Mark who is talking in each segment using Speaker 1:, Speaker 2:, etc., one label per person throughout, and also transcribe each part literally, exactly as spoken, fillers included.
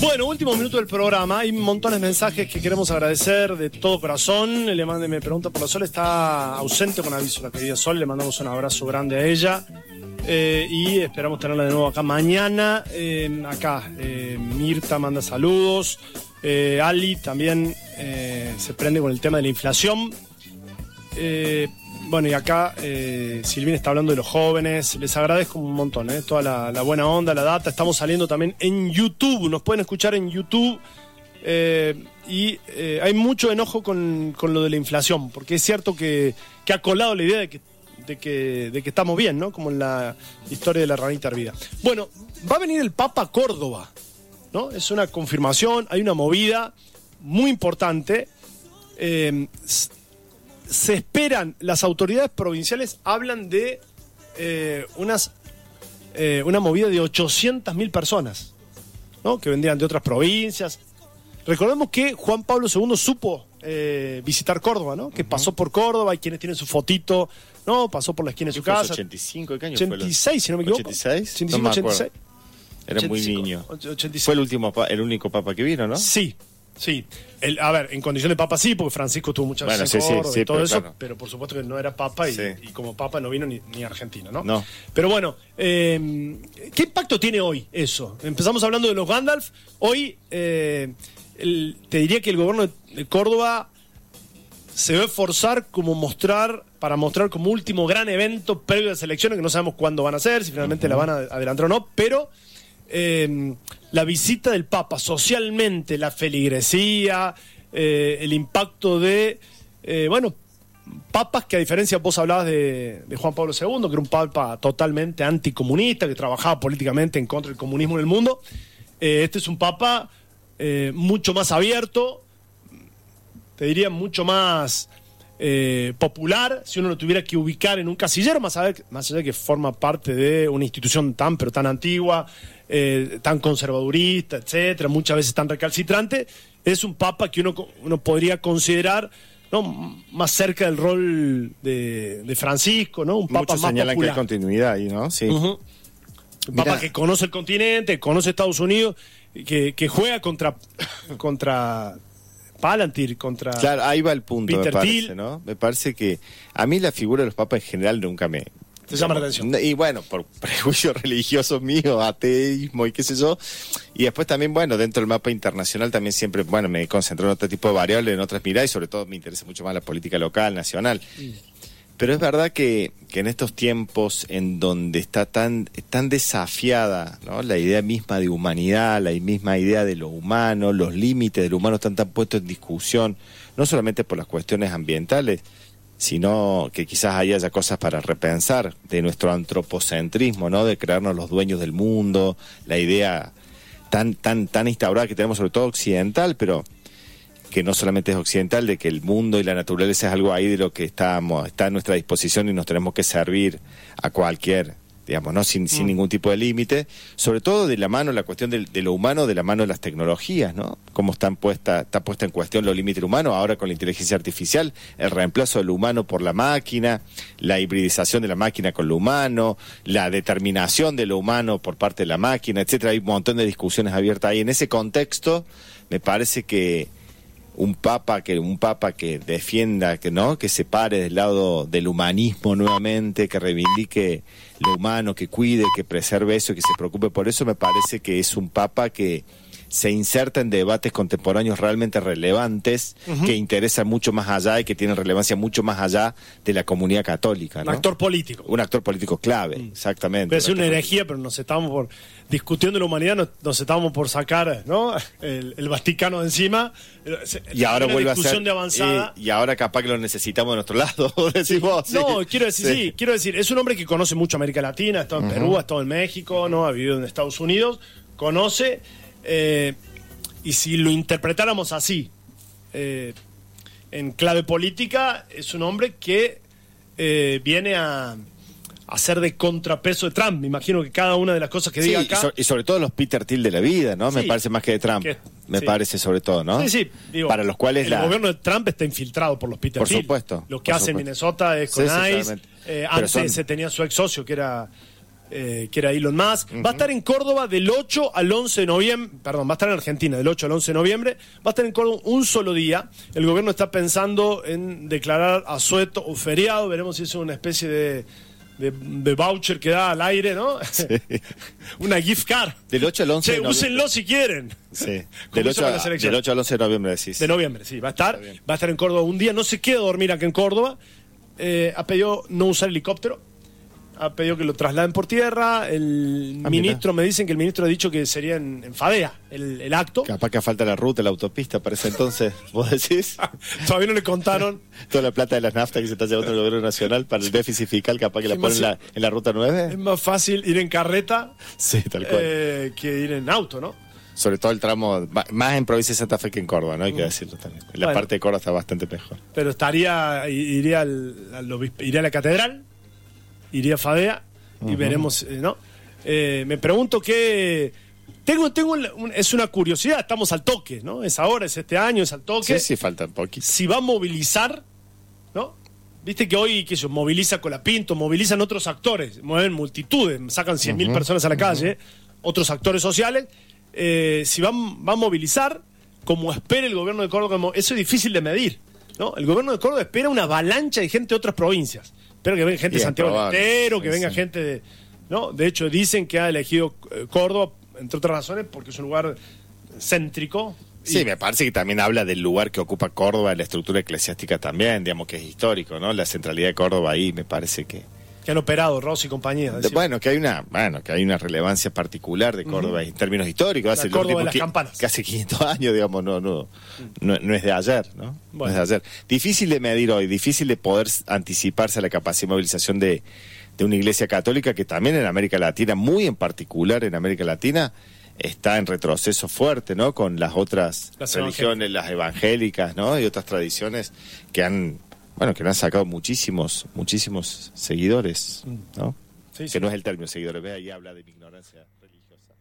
Speaker 1: Bueno, último minuto del programa. Hay montones de mensajes que queremos agradecer de todo corazón. Le mande, me pregunta por la Sol, está ausente con aviso la querida Sol. Le mandamos un abrazo grande a ella. Eh, y esperamos tenerla de nuevo acá mañana. Eh, acá, eh, Mirta manda saludos. Eh, Ali también eh, se prende con el tema de la inflación. Eh, bueno, y acá eh, Silvina está hablando de los jóvenes. Les agradezco un montón, eh, toda la, la buena onda, la data. Estamos saliendo también en YouTube. Nos pueden escuchar en YouTube. Eh, y eh, hay mucho enojo con, con lo de la inflación, porque es cierto que, que ha colado la idea de que, de, que, de que estamos bien, ¿no? Como en la historia de la ranita hervida. Bueno, va a venir el Papa a Córdoba, ¿no? Es una confirmación, hay una movida muy importante. Eh, se esperan, las autoridades provinciales hablan de eh, unas eh, una movida de ochocientas mil personas, ¿no? Que vendrían de otras provincias. Recordemos que Juan Pablo segundo supo eh, visitar Córdoba, ¿no? Que uh-huh. pasó por Córdoba, hay quienes tienen su fotito, ¿no? Pasó por la esquina de su casa.
Speaker 2: ochenta y cinco, ¿qué año
Speaker 1: ochenta y seis,
Speaker 2: fue?
Speaker 1: Si no me equivoco.
Speaker 2: ¿ochenta y seis?
Speaker 1: ochenta y cinco,
Speaker 2: No
Speaker 1: ochenta y seis.
Speaker 2: Era
Speaker 1: ochenta y cinco,
Speaker 2: muy niño.
Speaker 1: ochenta y seis.
Speaker 2: Fue el último, el único papa que vino, ¿no?
Speaker 1: Sí, sí. El, a ver, en condición de papa sí, porque Francisco tuvo muchas
Speaker 2: bueno,
Speaker 1: veces
Speaker 2: sí,
Speaker 1: en Córdoba
Speaker 2: sí, sí,
Speaker 1: y todo
Speaker 2: pero
Speaker 1: eso,
Speaker 2: claro.
Speaker 1: pero por supuesto que no era papa y,
Speaker 2: Sí.
Speaker 1: y como papa no vino ni, ni argentino, ¿no?
Speaker 2: No.
Speaker 1: Pero bueno, eh, ¿qué impacto tiene hoy eso? Empezamos hablando de los Gandalf. Hoy eh, el, te diría que el gobierno de Córdoba se va a esforzar como mostrar, para mostrar como último gran evento previo a las elecciones, que no sabemos cuándo van a ser, si finalmente uh-huh. la van a adelantar o no, pero eh, la visita del Papa socialmente, la feligresía, eh, el impacto de, eh, bueno, papas que a diferencia, vos hablabas de, de Juan Pablo segundo, que era un papa totalmente anticomunista, que trabajaba políticamente en contra del comunismo en el mundo. Eh, este es un papa eh, mucho más abierto, te diría mucho más eh, popular, si uno lo tuviera que ubicar en un casillero, más allá, más allá de que forma parte de una institución tan, pero tan antigua, eh, tan conservadurista, etcétera, muchas veces tan recalcitrante. Es un papa que uno, uno podría considerar, ¿no?, más cerca del rol de, de Francisco, ¿no? Un papa
Speaker 2: Muchos
Speaker 1: más
Speaker 2: señalan
Speaker 1: popular.
Speaker 2: que hay continuidad ahí, ¿no? Sí.
Speaker 1: Uh-huh. Un papa que conoce el continente, conoce Estados Unidos, que, que juega contra... contra Palantir, contra...
Speaker 2: Claro, ahí va el punto,
Speaker 1: Peter
Speaker 2: me parece,
Speaker 1: Thiel.
Speaker 2: ¿no? Me parece que a mí la figura de los papas en general nunca me...
Speaker 1: Te llama la atención.
Speaker 2: Y bueno, por prejuicios religiosos míos, ateísmo y qué sé yo. Y después también, bueno, dentro del mapa internacional también siempre, bueno, me concentro en otro tipo de variables, en otras miradas y sobre todo me interesa mucho más la política local, nacional. Mm. Pero es verdad que, que en estos tiempos en donde está tan, tan desafiada, ¿no?, la idea misma de humanidad, la misma idea de lo humano, los límites de lo humano están tan puestos en discusión, no solamente por las cuestiones ambientales, sino que quizás haya ya cosas para repensar de nuestro antropocentrismo, ¿no?, de creernos los dueños del mundo, la idea tan, tan, tan instaurada que tenemos sobre todo occidental, pero que no solamente es occidental, de que el mundo y la naturaleza es algo ahí de lo que estamos, está a nuestra disposición y nos tenemos que servir a cualquier, digamos, ¿no?, sin, mm. sin ningún tipo de límite, sobre todo de la mano, la cuestión de, de lo humano, de la mano de las tecnologías, ¿no? Cómo están puesta, está puesta en cuestión los límites humanos, ahora con la inteligencia artificial, el reemplazo del humano por la máquina, la hibridización de la máquina con lo humano, la determinación de lo humano por parte de la máquina, etcétera. Hay un montón de discusiones abiertas ahí. En ese contexto, me parece que un papa que un papa que defienda, que no, que se pare del lado del humanismo nuevamente, que reivindique lo humano, que cuide, que preserve eso, que se preocupe por eso, me parece que es un papa que se inserta en debates contemporáneos realmente relevantes, uh-huh. que interesan mucho más allá y que tienen relevancia mucho más allá de la comunidad católica, ¿no?
Speaker 1: Un actor político.
Speaker 2: Un actor político clave, mm. exactamente.
Speaker 1: Puede ser una herejía, pero nos estamos por discutiendo la humanidad, nos, nos estamos por sacar, ¿no?, el, el Vaticano de encima.
Speaker 2: Y ahora vuelve a ser
Speaker 1: de avanzada.
Speaker 2: Y, y ahora capaz que lo necesitamos de nuestro lado, decís
Speaker 1: sí.
Speaker 2: vos. Sí.
Speaker 1: No, quiero decir, sí. sí, quiero decir, es un hombre que conoce mucho América Latina, ha estado en uh-huh. Perú, ha estado en México, ¿no?, ha vivido en Estados Unidos, conoce. Eh, y si lo interpretáramos así, eh, en clave política, es un hombre que eh, viene a, a ser de contrapeso de Trump. Me imagino que cada una de las cosas que
Speaker 2: sí,
Speaker 1: diga acá...
Speaker 2: Y, so, y sobre todo los Peter Thiel de la vida, ¿no? Sí, me parece más que de Trump. Que, me sí. parece sobre todo, ¿no?
Speaker 1: Sí, sí. Digo,
Speaker 2: para los cuales
Speaker 1: el
Speaker 2: la...
Speaker 1: gobierno de Trump está infiltrado por los Peter
Speaker 2: Por
Speaker 1: Thiel.
Speaker 2: supuesto.
Speaker 1: Lo que hace en Minnesota es con
Speaker 2: sí,
Speaker 1: ICE. Eh, antes
Speaker 2: son...
Speaker 1: se tenía su ex socio, que era... eh, que era Elon Musk. Uh-huh. Va a estar en Córdoba del ocho al once de noviembre, perdón, va a estar en Argentina del ocho al once de noviembre, va a estar en Córdoba un solo día. El gobierno está pensando en declarar asueto o feriado, veremos si es una especie de, de, de voucher que da al aire, ¿no? Sí. Una gift card.
Speaker 2: Del ocho al once
Speaker 1: che,
Speaker 2: de noviembre.
Speaker 1: Úsenlo si quieren.
Speaker 2: Sí. Del ocho, a, del ocho al once de noviembre, decís.
Speaker 1: De noviembre, sí, va a estar, va a estar en Córdoba un día, no se queda a dormir acá en Córdoba. Eh, ha pedido no usar helicóptero, ha pedido que lo trasladen por tierra. El ah, ministro, mira. me dicen que el ministro ha dicho que sería en, en Fadea el, el acto.
Speaker 2: Capaz que falta la ruta, la autopista para ese entonces, ¿vos decís?
Speaker 1: Todavía no le contaron.
Speaker 2: Toda la plata de las naftas que se está llevando el gobierno nacional para el déficit fiscal, capaz que la ponen en la, en la ruta nueve.
Speaker 1: Es más fácil ir en carreta,
Speaker 2: sí, tal cual.
Speaker 1: Eh, que ir en auto, ¿no?
Speaker 2: Sobre todo el tramo, más en provincia de Santa Fe que en Córdoba, ¿no? Hay que decirlo también. La bueno, parte de Córdoba está bastante mejor.
Speaker 1: Pero estaría, iría, al, al, iría a la catedral, iría a Fadea y uh-huh. veremos, ¿no? Eh, me pregunto qué... Tengo, tengo un, es una curiosidad, estamos al toque, ¿no? Es ahora, es este año, es al toque.
Speaker 2: Sí, sí, falta un poquito.
Speaker 1: Si va a movilizar, ¿no? Viste que hoy, qué sé yo, moviliza Colapinto, movilizan otros actores, mueven multitudes, sacan cien mil uh-huh. personas a la calle, uh-huh. otros actores sociales. Eh, si va, va a movilizar, como espera el gobierno de Córdoba, eso es difícil de medir, ¿no? El gobierno de Córdoba espera una avalancha de gente de otras provincias. Espera que venga gente de Santiago del Estero, que sí, venga sí. gente de... ¿no? De hecho, dicen que ha elegido Córdoba, entre otras razones, porque es un lugar céntrico.
Speaker 2: Sí, y... me parece que también habla del lugar que ocupa Córdoba, la estructura eclesiástica también, digamos que es histórico, ¿no? La centralidad de Córdoba ahí, me parece que...
Speaker 1: que han operado Ross y compañía.
Speaker 2: De, bueno, que hay una, bueno, que hay una relevancia particular de Córdoba uh-huh. en términos históricos.
Speaker 1: Hace la Córdoba de las que, campanas.
Speaker 2: Que hace quinientos años, digamos, no, no, no, no es de ayer, ¿no? Bueno. No es de ayer. Difícil de medir hoy, difícil de poder anticiparse a la capacidad de movilización de, de una iglesia católica que también en América Latina, muy en particular en América Latina, está en retroceso fuerte, ¿no? Con las otras las religiones, las evangélicas, ¿no? Y otras tradiciones que han... Bueno, que le han sacado muchísimos, muchísimos seguidores, ¿no? Sí, sí. Que no es el término seguidores, ve ahí habla de mi ignorancia religiosa.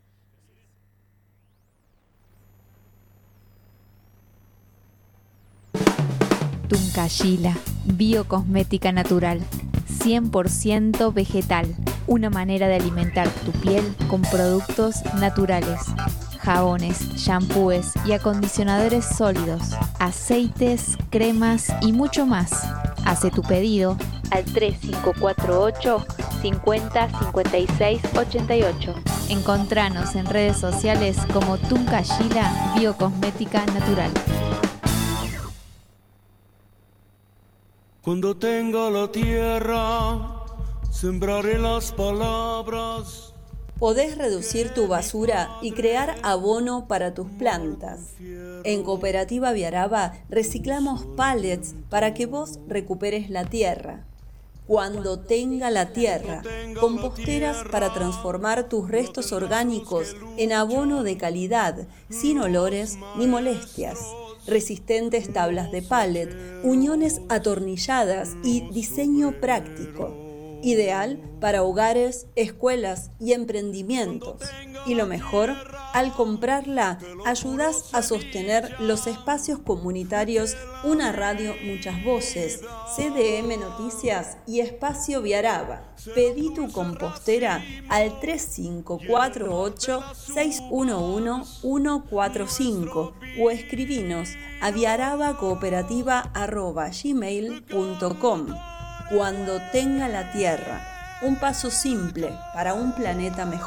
Speaker 3: Tuncayila, biocosmética natural, cien por ciento vegetal, una manera de alimentar tu piel con productos naturales. Jabones, shampoos y acondicionadores sólidos, aceites, cremas y mucho más. Hace tu pedido al tres cinco cuatro ocho, cincuenta, cincuenta y seis, ochenta y ocho. Encontranos en redes sociales como Tuncayila Biocosmética Natural.
Speaker 4: Cuando tenga la tierra, sembraré las palabras.
Speaker 5: Podés reducir tu basura y crear abono para tus plantas. En Cooperativa Viaraba reciclamos pallets para que vos recuperes la tierra. Cuando tenga la tierra, composteras para transformar tus restos orgánicos en abono de calidad, sin olores ni molestias. Resistentes tablas de pallet, uniones atornilladas y diseño práctico. Ideal para hogares, escuelas y emprendimientos. Y lo mejor, al comprarla, ayudás a sostener los espacios comunitarios Una Radio Muchas Voces, C D M Noticias y Espacio Viaraba. Pedí tu compostera al tres cinco cuatro ocho, seis uno uno, uno cuatro cinco o escribinos a viarabacooperativa arroba gmail punto com. Cuando tenga la tierra, un paso simple para un planeta mejor.